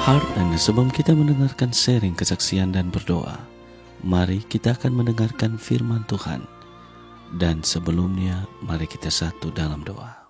Heart, dan sebelum kita mendengarkan sharing kesaksian dan berdoa, mari kita akan mendengarkan firman Tuhan. Dan sebelumnya, mari kita satu dalam doa.